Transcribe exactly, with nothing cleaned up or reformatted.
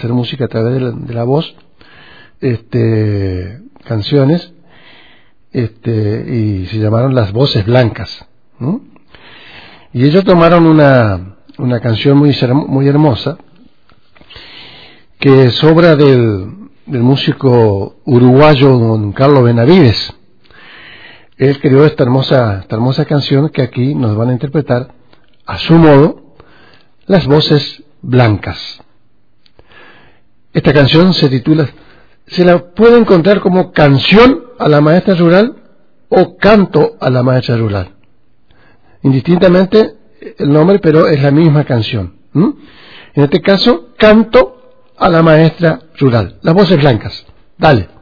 hacer música a través de la, de la voz, este, canciones, este, y se llamaron Las Voces Blancas, ¿no? Y ellos tomaron una, una canción muy, muy hermosa, que es obra del, del músico uruguayo don Carlos Benavides. Él creó esta hermosa, esta hermosa canción que aquí nos van a interpretar a su modo Las Voces Blancas. Esta canción se titula, se la puede encontrar como Canción a la Maestra Rural o Canto a la Maestra Rural. Indistintamente el nombre, pero es la misma canción. ¿Mm? En este caso, Canto a la Maestra Rural. Las Voces Blancas. Dale.